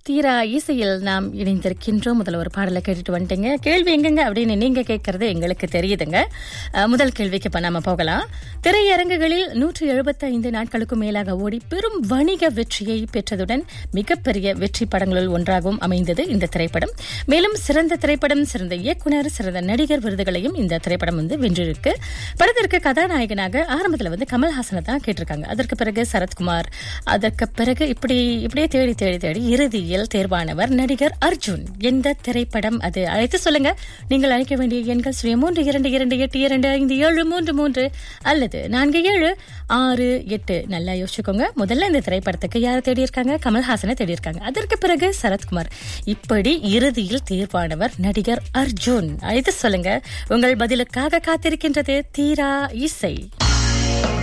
தீரா இசையில் நாம் இணைந்திருக்கின்றோம். முதல்ல ஒரு பாடலை கேட்டுட்டு வந்துட்டீங்க. கேள்வி எங்கெங்க அப்படின்னு நீங்க கேட்கறது எங்களுக்கு தெரியுதுங்க. முதல் கேள்விக்கு இப்ப நாம போகலாம். திரையரங்குகளில் 175 நாட்களுக்கும் மேலாக ஓடி பெரும் வணிக வெற்றியை பெற்றதுடன் மிகப்பெரிய வெற்றி படங்களுள் ஒன்றாகவும் அமைந்தது இந்த திரைப்படம். மேலும் சிறந்த திரைப்படம், சிறந்த இயக்குனர், சிறந்த நடிகர் விருதுகளையும் இந்த திரைப்படம் வென்றிருக்கு. படத்திற்கு கதாநாயகனாக ஆரம்பத்துல கமல்ஹாசனை தான் கேட்டிருக்காங்க. அதற்கு பிறகு சரத்குமார், அதற்கு பிறகு இப்படியே தேடி தேடி தேடி இறுதியில் தேர்வானவர் நடிகர் அர்ஜுன். எந்த திரைப்படம் அது? அழைத்து சொல்லுங்க. நீங்கள் அழைக்க வேண்டிய எண்கள் 32282857333 அல்லது 4768. நல்லா யோசிச்சுக்கோங்க. முதல்ல இந்த திரைப்படத்துக்கு யாரை தேடி இருக்காங்க? கமல்ஹாசனை தேடி இருக்காங்க. அதற்கு பிறகு சரத்குமார், இப்படி இறுதியில் தேர்வானவர் நடிகர் அர்ஜுன். அழைத்து சொல்லுங்க. உங்கள் பதிலுக்காக காத்திருக்கின்றது தீரா இசை.